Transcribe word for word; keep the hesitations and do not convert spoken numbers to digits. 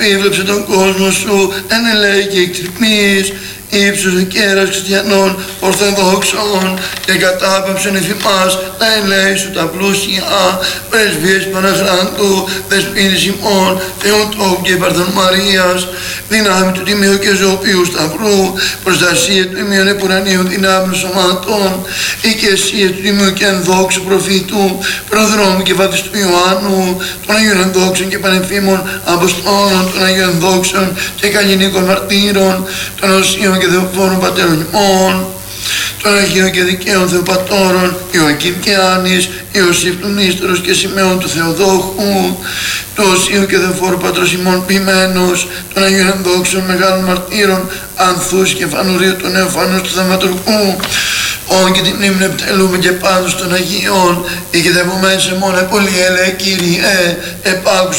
πίβλεψε τον κόσμο σου, εν ελέη και εκτρυπνής, ύψος ο κέρας χριστιανών ορθοδόξων και κατάπαψον εφημάς τα ελέη σου τα πλούσια, πρεσβείες Παναχράντου, δεσποίνης ημών, Θεοτόκου και Παρθών Μαρίας, δυνάμει του τιμίου και ζωοποιού σταυρού, προστασία του ημίων επουρανίου δυνάμεων σωμάτων, οικεσία του τιμίου και ενδόξου προφήτου, προδρόμου και βάθης του Ιωάννου, των Αγίων Ενδόξων και Πανεφήμων Αποστόλων, των Αγίων Ενδόξων και Καλλινίκων Μαρτύρων, των Οσίων και Θεοφόρων Πατέρων ημών, των Αγίων και Δικαίων Θεοπατώρων, Ιωακήμ και Άνης, Ιωσήφ του Νίστορος και Σημαίων του Θεοδόχου, του Οσίου και Θεοφόρου Πατρός ημών ποιημένος, των Αγίων Ενδόξων Μεγάλων Μαρτύρων, Ανθούς και Φανουρίου του Νεοφανούς του Θαυματουργού, όν και την μνήμη επιτελούμε και πάντως των Αγίων, ηγητεύουμε σε μόνο πολύ ελέ Κύριε, επάκουσα